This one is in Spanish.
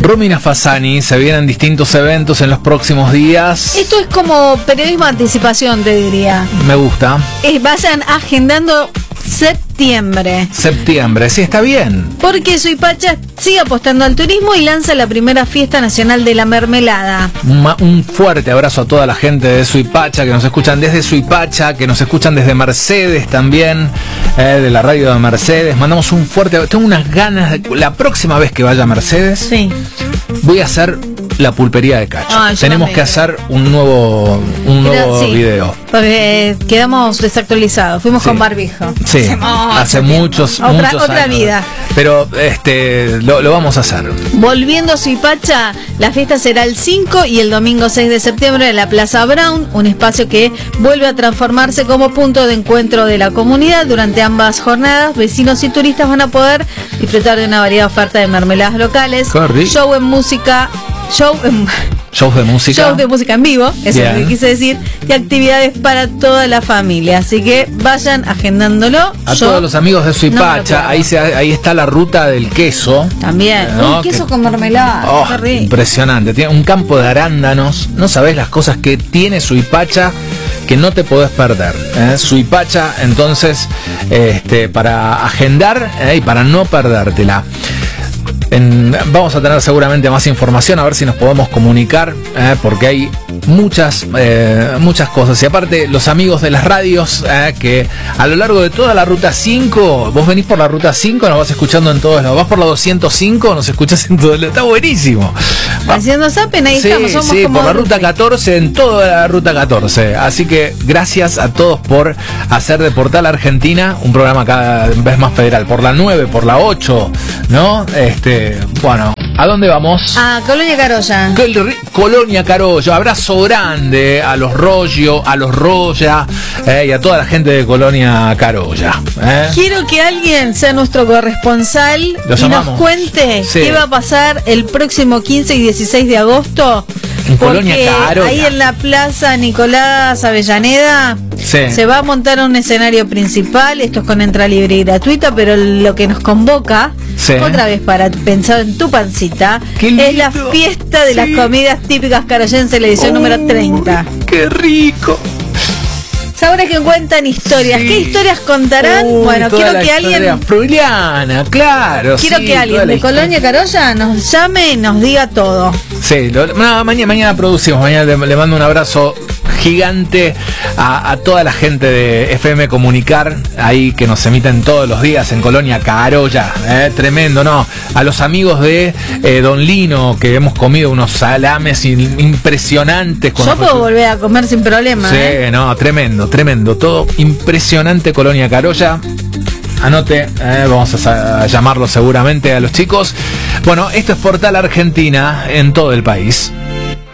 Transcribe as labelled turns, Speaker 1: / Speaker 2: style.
Speaker 1: Romina Fasani, se vienen distintos eventos en los próximos días.
Speaker 2: Esto es como periodismo de anticipación, te diría.
Speaker 1: Me gusta.
Speaker 2: Vayan agendando septiembre.
Speaker 1: Septiembre, sí, está bien.
Speaker 2: Porque Suipacha sigue apostando al turismo y lanza la primera fiesta nacional de la mermelada.
Speaker 1: Un fuerte abrazo a toda la gente de Suipacha, que nos escuchan desde Suipacha, que nos escuchan desde Mercedes también, de la radio de Mercedes. Mandamos un fuerte... Tengo unas ganas la próxima vez que vaya a Mercedes,
Speaker 2: sí,
Speaker 1: voy a hacer la pulpería de Cacho. Tenemos que hacer un nuevo
Speaker 2: sí,
Speaker 1: video.
Speaker 2: Porque quedamos desactualizados. Fuimos con barbijo.
Speaker 1: Sí, hace muchos
Speaker 2: otra
Speaker 1: años.
Speaker 2: vida.
Speaker 1: Pero lo vamos a hacer.
Speaker 2: Volviendo a Suipacha, la fiesta será el 5 y el domingo 6 de septiembre en la Plaza Brown, un espacio que vuelve a transformarse como punto de encuentro de la comunidad. Durante ambas jornadas, vecinos y turistas van a poder disfrutar de una variada oferta de mermeladas locales, show de música en vivo, eso es lo que quise decir, y actividades para toda la familia. Así que vayan agendándolo.
Speaker 1: Todos los amigos de Suipacha, no ahí está la ruta del queso.
Speaker 2: También,
Speaker 1: ¿no?
Speaker 2: Queso con mermelada.
Speaker 1: Impresionante. Tiene un campo de arándanos. No sabés las cosas que tiene Suipacha que no te podés perder. Suipacha, entonces, para agendar y para no perdértela. Vamos a tener seguramente más información, a ver si nos podemos comunicar, porque hay muchas cosas. Y aparte, los amigos de las radios, que a lo largo de toda la ruta 5, vos venís por la ruta 5, nos vas escuchando en todos lados. Vas por la 205, nos escuchás en todo el... Está buenísimo.
Speaker 2: Haciendo zapen, ahí estamos. Somos como
Speaker 1: por la ruta 14, en toda la ruta 14. Así que gracias a todos por hacer de Portal Argentina un programa cada vez más federal. Por la 9, por la 8, ¿no? Bueno, ¿a dónde vamos?
Speaker 2: A Colonia Carolla.
Speaker 1: Colonia Carolla. Abrazo grande a los Rollo, a los Roya, y a toda la gente de Colonia Carolla.
Speaker 2: Quiero que alguien sea nuestro corresponsal y nos cuente qué va a pasar el próximo 15 y 16 de agosto.
Speaker 1: En Colonia Carolla.
Speaker 2: Ahí en la Plaza Nicolás Avellaneda se va a montar un escenario principal. Esto es con entrada libre y gratuita, pero lo que nos convoca, otra vez para pensar en tu pancita, es la fiesta de las comidas típicas carollenses, la edición número 30.
Speaker 1: ¡Qué rico!
Speaker 2: Ahora que cuentan historias, ¿qué historias contarán? Bueno, quiero que alguien...
Speaker 1: Fruliana, claro.
Speaker 2: Quiero que alguien de Colonia Carolla nos llame y nos diga todo.
Speaker 1: Sí, mañana producimos, mañana le mando un abrazo gigante a toda la gente de FM Comunicar, ahí que nos emiten todos los días en Colonia Carolla, tremendo, ¿no? A los amigos de Don Lino, que hemos comido unos salames impresionantes.
Speaker 2: Yo puedo volver a comer sin problema.
Speaker 1: Sí, no, tremendo, todo impresionante Colonia Carolla. Anote, vamos a llamarlo seguramente a los chicos. Bueno, esto es Portal Argentina en todo el país.